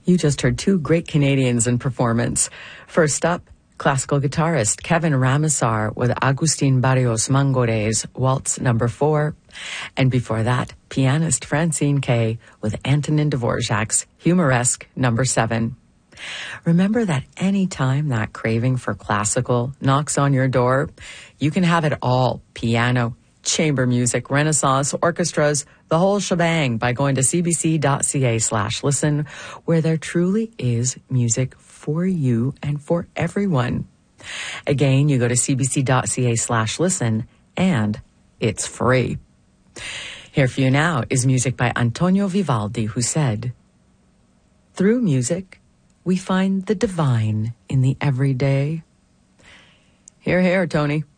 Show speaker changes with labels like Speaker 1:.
Speaker 1: You just heard two great Canadians in performance. First up, classical guitarist Kevin Ramasar with Agustin Barrios Mangore's Waltz No. 4. And before that, pianist Francine Kay with Antonin Dvorak's Humoresque No. 7. Remember that any time that craving for classical knocks on your door, you can have it all: piano, chamber music, Renaissance, orchestras, the whole shebang, by going to cbc.ca/listen, where there truly is music for you and for everyone. Again, you go to cbc.ca/listen, and it's free. Here for you now is music by Antonio Vivaldi, who said, "Through music, we find the divine in the everyday." Hear, hear, Tony.